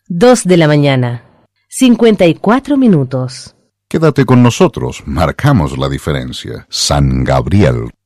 2 de la mañana, 54 minutos. Quédate con nosotros, marcamos la diferencia. San Gabriel